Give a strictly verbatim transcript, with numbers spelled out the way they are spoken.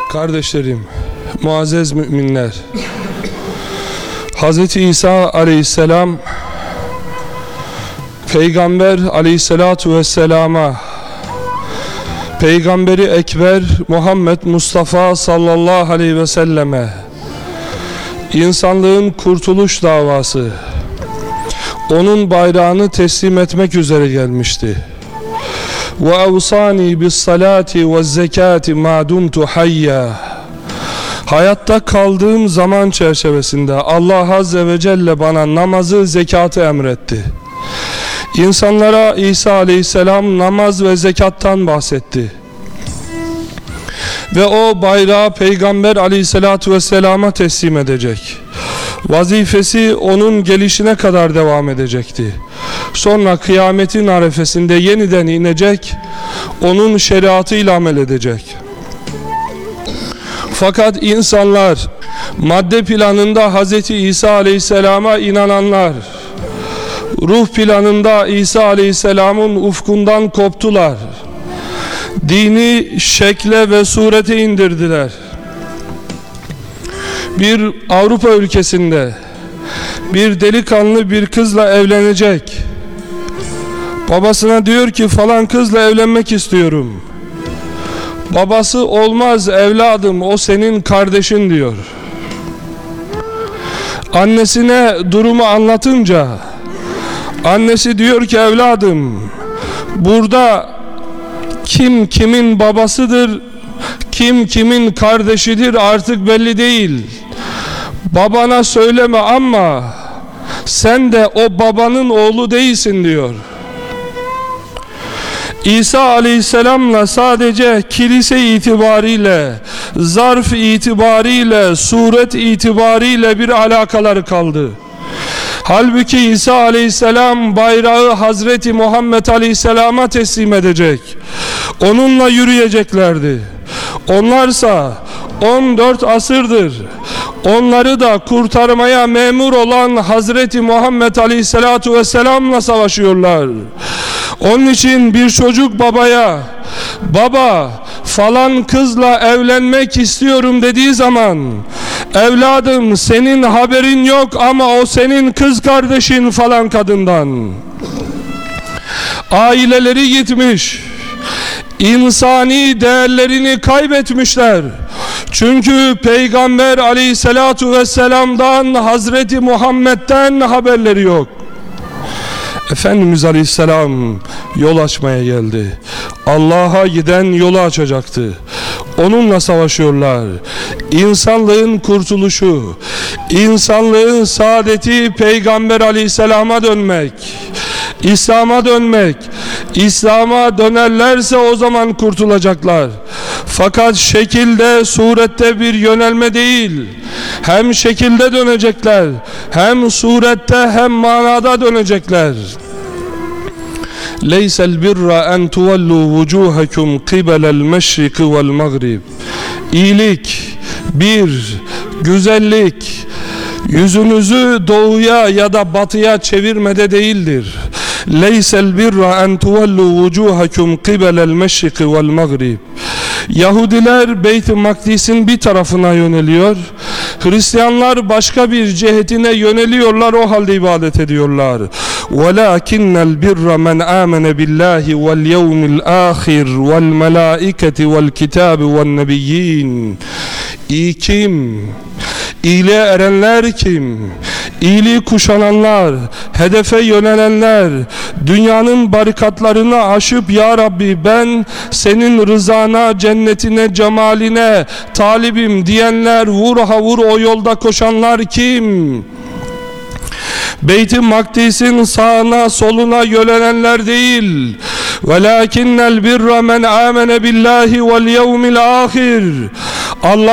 Kardeşlerim, muazzez müminler, Hz. İsa aleyhisselam Peygamber aleyhissalatu vesselama, Peygamberi Ekber Muhammed Mustafa sallallahu aleyhi ve selleme insanlığın kurtuluş davası, onun bayrağını teslim etmek üzere gelmişti. Ve evsani bis salati ve zekati ma dumtu hayya. Hayatta kaldığım zaman çerçevesinde Allah Azze ve Celle bana namazı, zekatı emretti. İnsanlara İsa Aleyhisselam namaz ve zekattan bahsetti. Ve o bayrağı Peygamber Aleyhisselatü Vesselam'a teslim edecek. Vazifesi onun gelişine kadar devam edecekti. Sonra kıyametin arefesinde yeniden inecek, onun şeriatıyla amel edecek. Fakat insanlar, madde planında Hz. İsa Aleyhisselam'a inananlar, ruh planında İsa Aleyhisselam'ın ufkundan koptular. Dini şekle ve surete indirdiler. Bir Avrupa ülkesinde bir delikanlı bir kızla evlenecek. Babasına diyor ki falan kızla evlenmek istiyorum. Babası olmaz evladım, o senin kardeşin diyor. Annesine durumu anlatınca annesi diyor ki evladım, burada kim kimin babasıdır, kim kimin kardeşidir artık belli değil. Babana söyleme ama sen de o babanın oğlu değilsin diyor. İsa Aleyhisselam'la sadece kilise itibariyle, zarf itibariyle, suret itibariyle bir alakaları kaldı. Halbuki İsa Aleyhisselam bayrağı Hazreti Muhammed Aleyhisselam'a teslim edecek. Onunla yürüyeceklerdi. Onlarsa on dört asırdır onları da kurtarmaya memur olan Hazreti Muhammed Aleyhisselatu Vesselam'la savaşıyorlar. Onun için bir çocuk babaya, baba falan kızla evlenmek istiyorum dediği zaman, evladım senin haberin yok ama o senin kız kardeşin falan kadından. Aileleri gitmiş, insani değerlerini kaybetmişler. Çünkü Peygamber Aleyhisselatu Vesselam'dan, Hazreti Muhammed'den haberleri yok. Efendimiz Aleyhisselam yol açmaya geldi. Allah'a giden yolu açacaktı. Onunla savaşıyorlar. İnsanlığın kurtuluşu, insanlığın saadeti Peygamber Aleyhisselam'a dönmek, İslam'a dönmek. İslam'a dönerlerse o zaman kurtulacaklar. Fakat şekilde, surette bir yönelme değil. Hem şekilde dönecekler, hem surette hem manada dönecekler. Leysel birra en tuvallu vucuhakum qibelel meşriki vel mağrib. İyilik, bir, güzellik, yüzünüzü doğuya ya da batıya çevirmede değildir. Leysel birra en tuvallu vucuhakum qibelel meşriki vel mağrib. Yahudiler Beyt-i Makdis'in bir tarafına yöneliyor. Hristiyanlar başka bir cihetine yöneliyorlar, o halde ibadet ediyorlar. وَلَاكِنَّ الْبِرَّ مَنْ آمَنَ بِاللّٰهِ وَالْيَوْمِ الْآخِرِ وَالْمَلَائِكَةِ وَالْكِتَابِ وَالنَّبِيِّينَ. İyi kim? İyiliğe erenler kim? İyiliği kuşananlar, hedefe yönelenler, dünyanın barikatlarını aşıp ya Rabbi ben senin rızana, cennetine, cemaline talibim diyenler, vur ha vur o yolda koşanlar kim? Beyt-i Makdis'in sağına soluna yönelenler değil. وَلَاكِنَّ الْبِرَّ مَنْ آمَنَ بِاللّٰهِ وَالْيَوْمِ الْآخِرِ. Allah